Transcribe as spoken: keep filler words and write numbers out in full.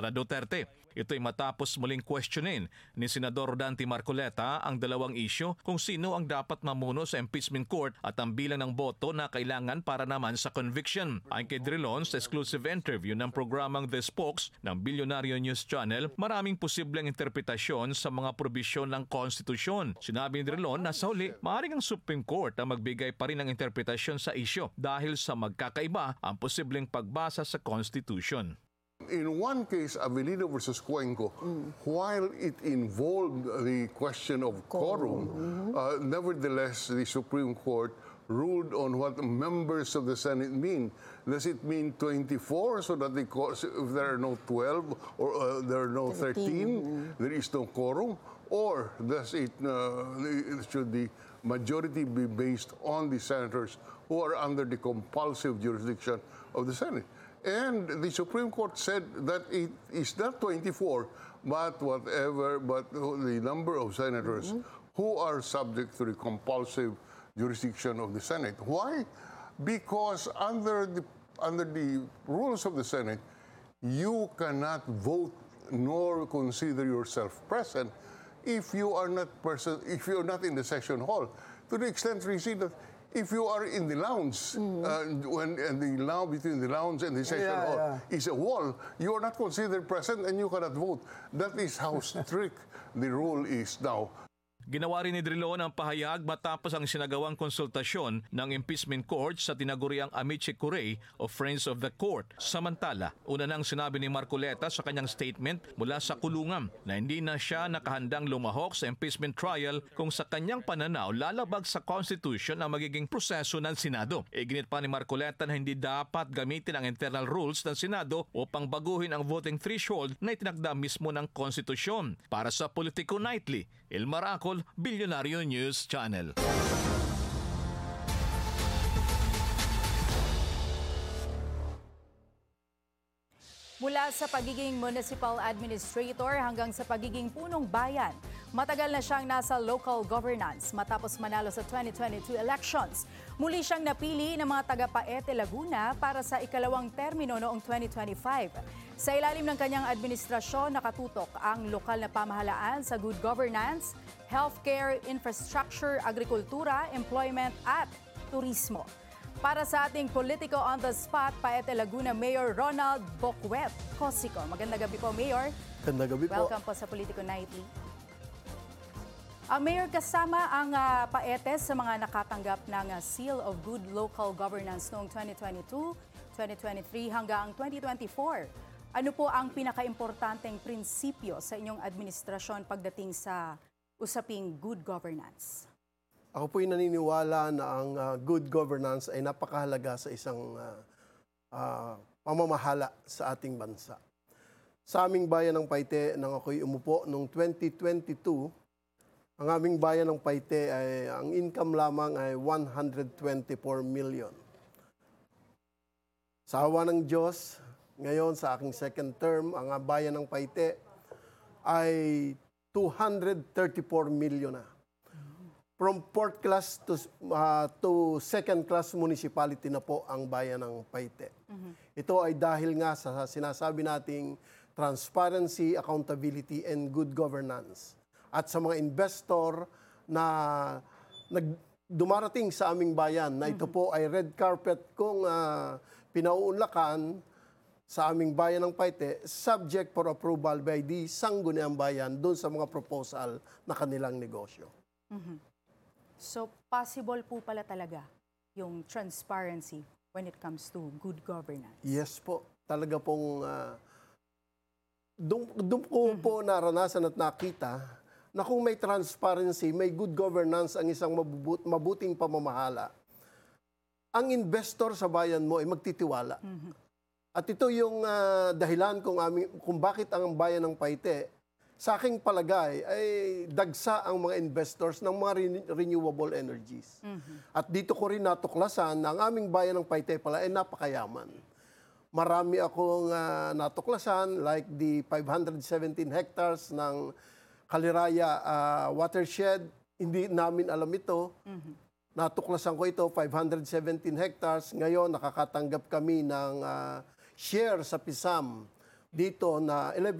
Sara Duterte. Ito'y matapos muling questionin ni Senador Dante Marcoleta ang dalawang isyu kung sino ang dapat mamuno sa impeachment court at ang bilang ng boto na kailangan para naman sa conviction. Ayon kay Drilon sa exclusive interview ng programang The Spokes ng Billionario News Channel, maraming posibleng interpretasyon sa mga probisyon ng konstitusyon. Sinabi ni Drilon na sa huli, maaaring ang Supreme Court ang magbigay pa rin ng interpretasyon sa isyu dahil sa magkakaiba ang posibleng pagbasa sa Constitution. In one case, Avelino versus Cuenco, mm. while it involved the question of quorum, mm-hmm. uh, nevertheless, the Supreme Court ruled on what members of the Senate mean. Does it mean twenty-four so that the, if there are no twelve or uh, there are no thirteen, mm. there is no quorum? Or does it, uh, should the majority be based on the senators who are under the compulsive jurisdiction of the Senate? And the Supreme Court said that it is not twenty-four, but whatever, but the number of senators mm-hmm. who are subject to the compulsive jurisdiction of the Senate. Why? Because under the under the rules of the Senate, you cannot vote nor consider yourself present if you are not person if you are not in the session hall. To the extent we see that if you are in the lounge, mm. uh, when and the now between the lounge and the session yeah, hall yeah. is a wall, you are not considered present and you cannot vote. That is how strict the rule is now. Ginawa rin ni Drilon ang pahayag matapos ang sinagawang konsultasyon ng impeachment court sa tinaguriang Amici Curiae o Friends of the Court. Samantala, una nang sinabi ni Marcoleta sa kanyang statement mula sa kulungan na hindi na siya nakahandang lumahok sa impeachment trial kung sa kanyang pananaw lalabag sa Constitution ang magiging proseso ng Senado. Iginit pa ni Marcoleta na hindi dapat gamitin ang internal rules ng Senado upang baguhin ang voting threshold na itinakda mismo ng Konstitusyon. Para sa Politico Nightly, Elmar Acol, Billionario News Channel. Mula sa pagiging municipal administrator hanggang sa pagiging punong bayan, matagal na siyang nasa local governance matapos manalo sa twenty twenty-two elections. Muli siyang napili ng mga taga Paete, Laguna para sa ikalawang termino noong twenty twenty-five. Sa ilalim ng kanyang administrasyon, nakatutok ang lokal na pamahalaan sa good governance, healthcare, infrastructure, agrikultura, employment at turismo. Para sa ating Politico on the Spot, Paete, Laguna Mayor Ronald Bocuet Cosico. Magandang gabi po, Mayor. Magandang gabi po. Welcome po sa Politico Nightly. Ang Mayor, kasama ang uh, Paete sa mga nakatanggap ng uh, Seal of Good Local Governance noong twenty twenty-two, twenty twenty-three hanggang twenty twenty-four. Ano po ang pinakaimportanteng prinsipyo sa inyong administrasyon pagdating sa usaping good governance? Ako po'y naniniwala na ang uh, good governance ay napakahalaga sa isang uh, uh, pamamahala sa ating bansa. Sa aming bayan ng Paite, nang ako'y umupo noong twenty twenty-two, ang aming bayan ng Paite ay ang income lamang ay one hundred twenty-four million. Sa awa ng Diyos, ngayon sa aking second term, ang bayan ng Paite ay two hundred thirty-four million na. From fourth class to, uh, to second class municipality na po ang bayan ng Paite. Mm-hmm. Ito ay dahil nga sa sinasabi nating transparency, accountability, and good governance. At sa mga investor na nag, dumarating sa aming bayan na ito mm-hmm. po ay red carpet kung uh, pinauunlakan sa aming bayan ng Paite, subject for approval by the Sangguniang Bayan doon sa mga proposal na kanilang negosyo. Mm-hmm. So, possible po pala talaga yung transparency when it comes to good governance? Yes po. Talaga pong uh, doon, doon ko mm-hmm. po naranasan at nakita na kung may transparency, may good governance ang isang mabubut, mabuting pamamahala, ang investor sa bayan mo ay magtitiwala. Mm-hmm. At ito yung uh, dahilan kung, aming, kung bakit ang bayan ng Paite, sa aking palagay, ay dagsa ang mga investors ng mga renewable energies. Mm-hmm. At dito ko rin natuklasan na ang aming bayan ng Paite pala ay napakayaman. Marami akong uh, natuklasan, like the five hundred seventeen hectares ng Kaliraya uh, watershed. Hindi namin alam ito. Mm-hmm. Natuklasan ko ito, five hundred seventeen hectares. Ngayon, nakakatanggap kami ng uh, share sa P I S A M dito na eleven